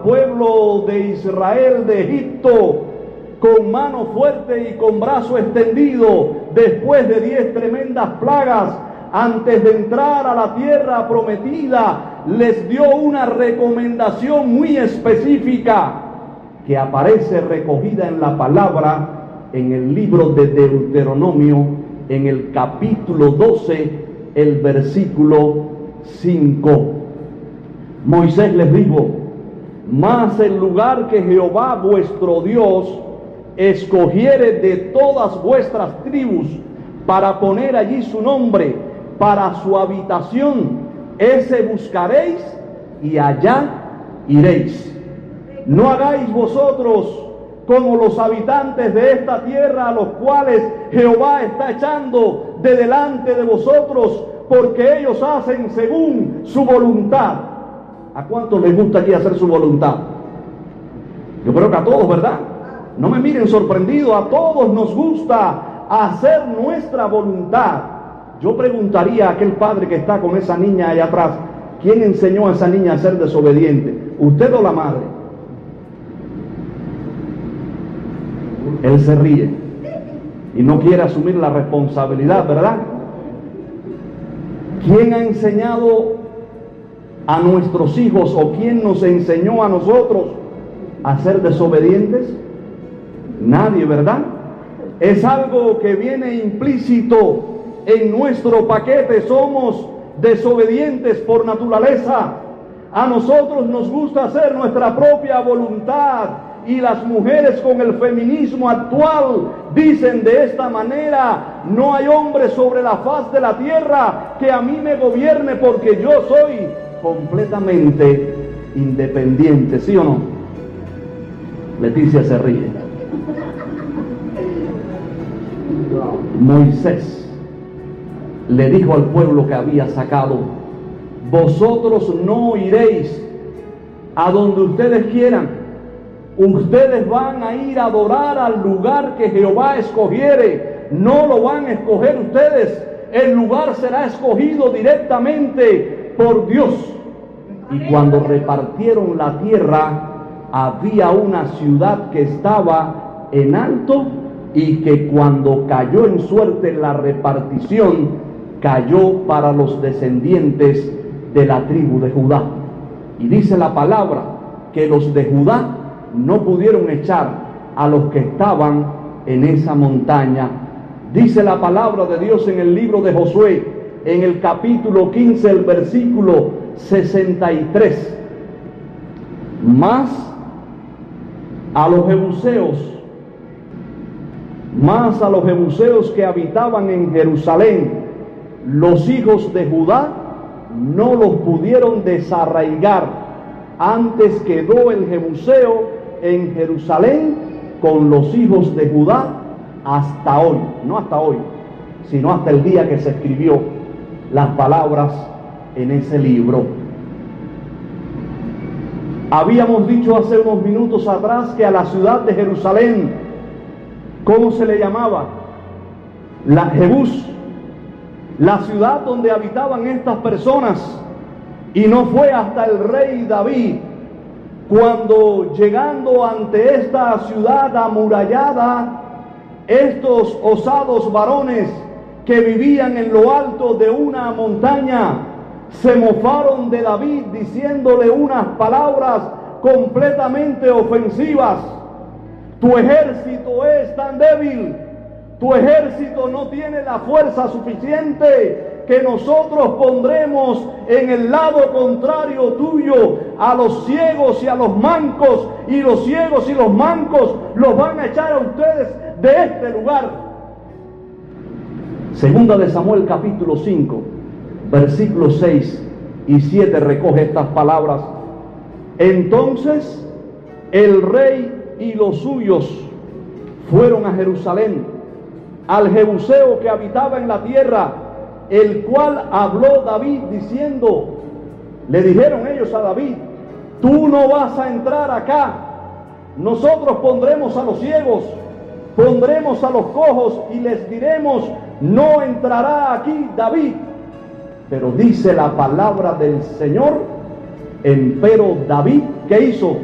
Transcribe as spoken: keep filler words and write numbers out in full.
pueblo de Israel de Egipto con mano fuerte y con brazo extendido, después de diez tremendas plagas, antes de entrar a la tierra prometida, les dio una recomendación muy específica que aparece recogida en la palabra en el libro de Deuteronomio, en el capítulo doce, el versículo cinco. Moisés les dijo: mas el lugar que Jehová vuestro Dios escogiere de todas vuestras tribus para poner allí su nombre, para su habitación, ese buscaréis y allá iréis. No hagáis vosotros como los habitantes de esta tierra, a los cuales Jehová está echando de delante de vosotros, porque ellos hacen según su voluntad. ¿A cuántos les gusta aquí hacer su voluntad? Yo creo que a todos, ¿verdad? No me miren sorprendido, a todos nos gusta hacer nuestra voluntad. Yo preguntaría a aquel padre que está con esa niña allá atrás: ¿quién enseñó a esa niña a ser desobediente? ¿Usted o la madre? Él se ríe y no quiere asumir la responsabilidad, ¿verdad? ¿Quién ha enseñado a nuestros hijos, o quién nos enseñó a nosotros a ser desobedientes? Nadie, ¿verdad? Es algo que viene implícito en nuestro paquete. Somos desobedientes por naturaleza. A nosotros nos gusta hacer nuestra propia voluntad, y las mujeres con el feminismo actual dicen de esta manera: no hay hombre sobre la faz de la tierra que a mí me gobierne, porque yo soy completamente independiente. ¿Sí o no? Leticia se ríe. Moisés le dijo al pueblo que había sacado: vosotros no iréis a donde ustedes quieran, ustedes van a ir a adorar al lugar que Jehová escogiere. No lo van a escoger ustedes, el lugar será escogido directamente por Dios. Y cuando repartieron la tierra, había una ciudad que estaba en alto, y que cuando cayó en suerte la repartición, cayó para los descendientes de la tribu de Judá. Y dice la palabra que los de Judá no pudieron echar a los que estaban en esa montaña. Dice la palabra de Dios en el libro de Josué, en el capítulo quince, el versículo sesenta y tres: más a los jebuseos, más a los jebuseos que habitaban en Jerusalén, los hijos de Judá no los pudieron desarraigar. Antes quedó el jebuseo en Jerusalén con los hijos de Judá hasta hoy. No hasta hoy, sino hasta el día que se escribió las palabras en ese libro. Habíamos dicho hace unos minutos atrás que a la ciudad de Jerusalén, ¿cómo se le llamaba? La Jebús, la ciudad donde habitaban estas personas. Y no fue hasta el rey David, cuando llegando ante esta ciudad amurallada, estos osados varones que vivían en lo alto de una montaña se mofaron de David, diciéndole unas palabras completamente ofensivas: tu ejército es tan débil, tu ejército no tiene la fuerza suficiente, que nosotros pondremos en el lado contrario tuyo a los ciegos y a los mancos, y los ciegos y los mancos los van a echar a ustedes de este lugar. Segunda de Samuel capítulo cinco, versículos seis y siete recoge estas palabras: entonces el rey y los suyos fueron a Jerusalén, al jebuseo que habitaba en la tierra, el cual habló David diciendo, le dijeron ellos a David: tú no vas a entrar acá, nosotros pondremos a los ciegos, pondremos a los cojos y les diremos: no entrará aquí David. Pero dice la palabra del Señor: empero David, ¿qué hizo?